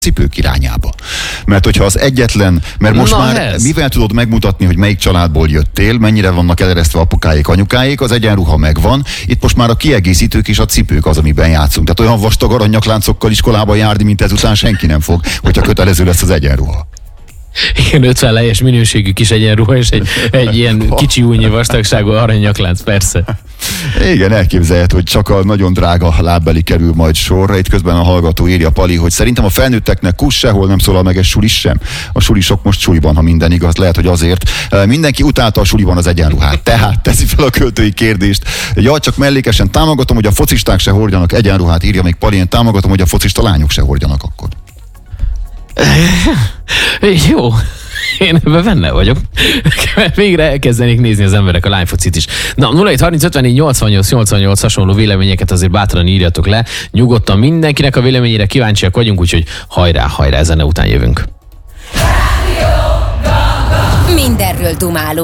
cipők irányába. Mert hogyha az egyetlen, mert most mivel tudod megmutatni, hogy melyik családból jöttél, mennyire vannak eleresztve apukáik, anyukáik, az egyenruha megvan. Itt most már a kiegészítők és a cipők az, amiben játszunk. Tehát olyan vastag aranynyakláncokkal iskolába járni, mint ezután senki nem fog, hogyha kötelező lesz az egyenruha. Igen, 50 lejes minőségű kis egyenruha, és egy ilyen kicsi újnyi vastagságú aranynyakláncz, persze. Igen, elképzelhet, hogy csak a nagyon drága lábbeli kerül majd sorra. Itt közben a hallgató írja, Pali, hogy szerintem a felnőtteknek kusz sehol nem szólal meg, ez sulis sem. A sulisok most suliban, ha minden igaz, lehet, hogy azért. Mindenki utálta a suliban az egyenruhát. Tehát teszi fel a költői kérdést. Ja, csak mellékesen támogatom, hogy a focisták se hordjanak egyenruhát, írja még Pali, én támogatom, hogy a focista lányok se hordjanak akkor. Jó, én ebben benne vagyok. Végre elkezdenék nézni az emberek a lányfocit is. Na, 0730 hasonló véleményeket azért bátran írjatok le. Nyugodtan mindenkinek a véleményére kíváncsiak vagyunk, úgyhogy hajrá, zene után jövünk. Mindenről dumálunk.